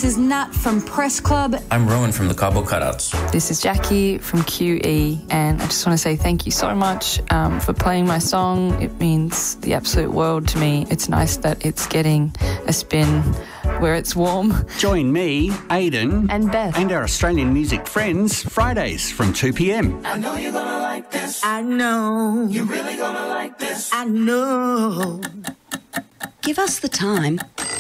This is Nat from Press Club. I'm Rowan from the Cabo Cutouts. This is Jackie from QE, and I just want to say thank you so much for playing my song. It means the absolute world to me. It's nice that it's getting a spin where it's warm. Join me, Aidan, and Beth, and our Australian music friends Fridays from 2 p.m. I know you're gonna like this. I know. You're really gonna like this. I know. Give us the time.